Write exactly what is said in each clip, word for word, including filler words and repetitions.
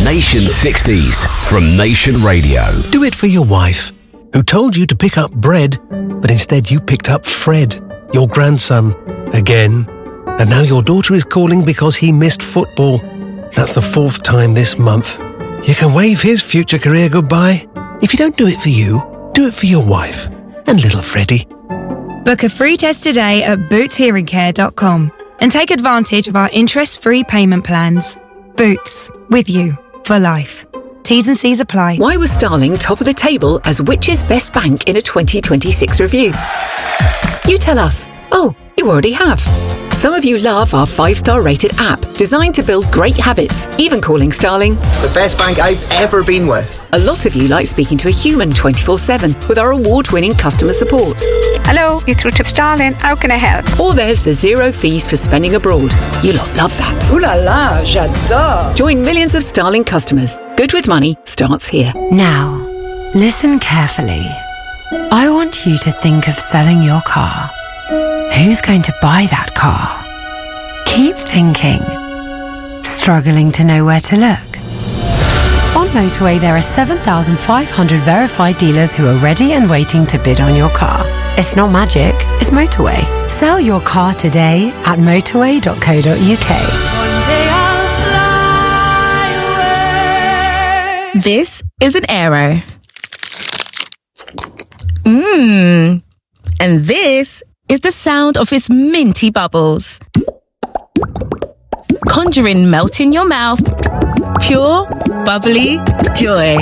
Nation sixties from Nation Radio. Do it for your wife, who told you to pick up bread, but instead you picked up Fred, your grandson, again. And now your daughter is calling because he missed football. That's the fourth time this month. You can wave his future career goodbye. If you don't do it for you, do it for your wife and little Freddie. Book a free test today at boots hearing care dot com and take advantage of our interest-free payment plans. Boots, with you for life. T's and C's apply. Why was Starling top of the table as Which's best bank in a twenty twenty-six review? You tell us. Oh, you already have. Some of you love our five-star rated app, designed to build great habits, even calling Starling the best bank I've ever been with. A lot of you like speaking to a human twenty-four seven with our award-winning customer support. Hello, you're through to Starling. How can I help? Or there's the zero fees for spending abroad. You lot love that. Ooh la la, j'adore. Join millions of Starling customers. Good with money starts here. Now, listen carefully. I want you to think of selling your car. Who's going to buy that car? Keep thinking. Struggling to know where to look? On Motorway, there are seven thousand five hundred verified dealers who are ready and waiting to bid on your car. It's not magic, it's Motorway. Sell your car today at motorway dot co dot uk. This is an Aero. Mmm. And this is the sound of its minty bubbles. Conjuring melt in your mouth. Pure, bubbly joy.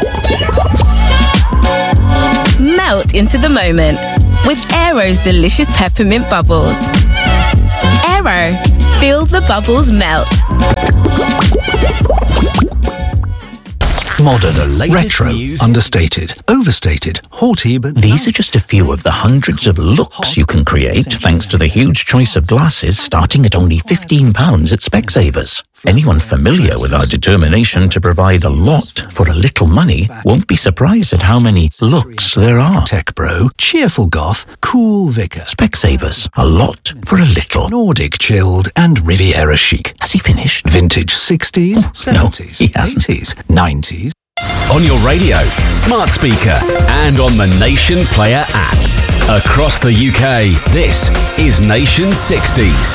Melt into the moment with Aero's delicious peppermint bubbles. Aero, feel the bubbles melt. Modern, retro, understated, overstated, haughty, but... These are just a few of the hundreds of looks you can create thanks to the huge choice of glasses starting at only fifteen pounds at Specsavers. Anyone familiar with our determination to provide a lot for a little money won't be surprised at how many looks there are. Tech bro, cheerful goth, cool vicar. Specsavers, a lot for a little. Nordic chilled and Riviera chic. Has he finished? Vintage sixties, oh, seventies, no, he hasn't. eighties, nineties. On your radio, smart speaker, and on the Nation Player app. Across the U K, this is Nation sixties.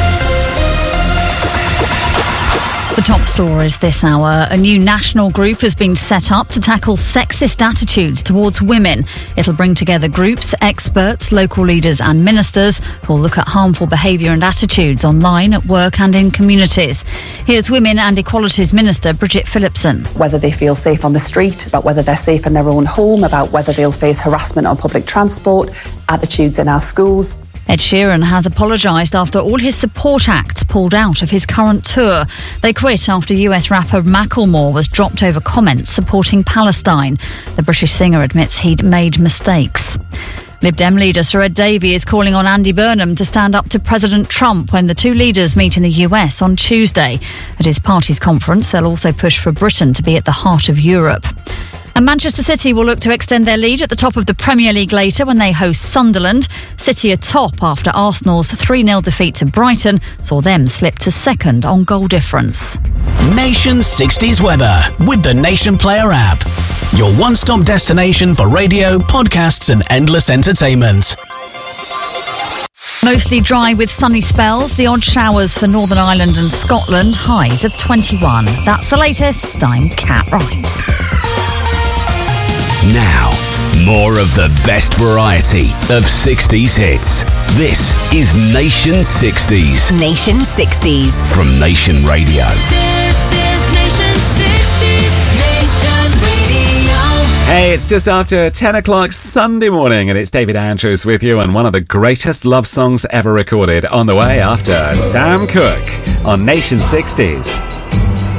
The top stories this hour. A new national group has been set up to tackle sexist attitudes towards women. It'll bring together groups, experts, local leaders and ministers who'll look at harmful behaviour and attitudes online, at work and in communities. Here's Women and Equalities Minister Bridget Phillipson. Whether they feel safe on the street, about whether they're safe in their own home, about whether they'll face harassment on public transport, attitudes in our schools. Ed Sheeran has apologised after all his support acts pulled out of his current tour. They quit after U S rapper Macklemore was dropped over comments supporting Palestine. The British singer admits he'd made mistakes. Lib Dem leader Sir Ed Davey is calling on Andy Burnham to stand up to President Trump when the two leaders meet in the U S on Tuesday. At his party's conference, they'll also push for Britain to be at the heart of Europe. And Manchester City will look to extend their lead at the top of the Premier League later when they host Sunderland. City are top after Arsenal's three nil defeat to Brighton saw them slip to second on goal difference. Nation sixties weather with the Nation Player app. Your one-stop destination for radio, podcasts and endless entertainment. Mostly dry with sunny spells, the odd showers for Northern Ireland and Scotland, highs of twenty-one. That's the latest. I'm Cat Wright. Now, more of the best variety of sixties hits. This is Nation sixties. Nation sixties. From Nation Radio. This is Nation sixties. Nation Radio. Hey, it's just after ten o'clock Sunday morning and it's David Andrews with you and one of the greatest love songs ever recorded on the way after Sam Cooke on Nation sixties.